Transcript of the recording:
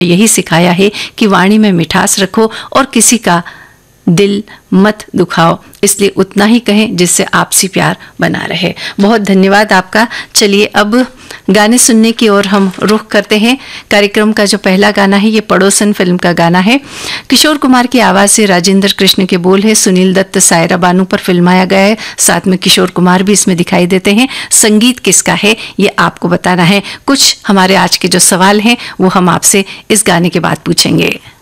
यही सिखाया है कि वाणी में मिठास रखो और किसी का दिल मत दुखाओ, इसलिए उतना ही कहें जिससे आपसी प्यार बना रहे। बहुत धन्यवाद आपका। चलिए अब गाने सुनने की ओर हम रुख करते हैं। कार्यक्रम का जो पहला गाना है ये पड़ोसन फिल्म का गाना है। किशोर कुमार की आवाज़ से राजेंद्र कृष्ण के बोल है। सुनील दत्त, सायरा बानू पर फिल्माया गया है। साथ में किशोर कुमार भी इसमें दिखाई देते हैं। संगीत किसका है ये आपको बताना है। कुछ हमारे आज के जो सवाल हैं वो हम आपसे इस गाने के बाद पूछेंगे।